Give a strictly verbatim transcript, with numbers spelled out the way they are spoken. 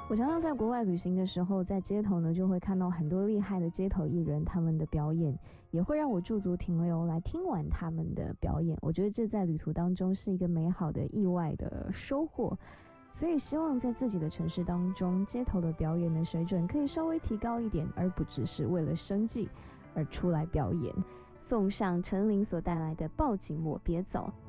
我常常在国外旅行的时候，在街头呢就会看到很多厉害的街头艺人，他们的表演也会让我驻足停留，来听完他们的表演。我觉得这在旅途当中是一个美好的意外的收获，所以希望在自己的城市当中，街头的表演的水准可以稍微提高一点，而不只是为了生计而出来表演。送上陈琳所带来的《抱紧我别走》。